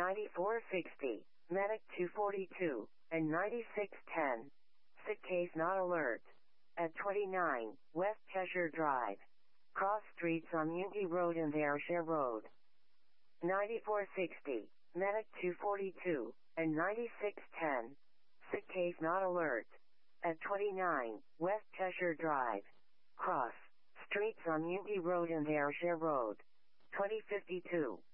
9460, Medic 242, and 9610. Sick case not alert. At 29, West Cheshire Drive. Cross streets on Unity Road and Ayrshire Road. 9460, Medic 242, and 9610. Sick case not alert. At 29, West Cheshire Drive. Cross streets on Unity Road and Ayrshire Road. 2052.